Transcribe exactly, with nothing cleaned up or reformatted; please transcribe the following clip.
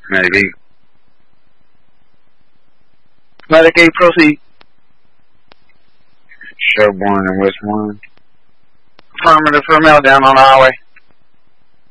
Maybe. Medic eight, proceed. Shelbourne and Westmoreland. Affirmative for meltdown on the highway.